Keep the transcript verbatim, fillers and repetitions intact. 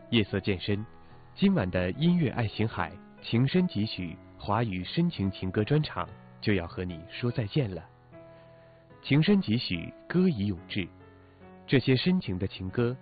夜色渐深，今晚的音乐爱琴海情深几许华语深情情歌专场就要和你说再见了。情深几许，歌已咏志，这些深情的情歌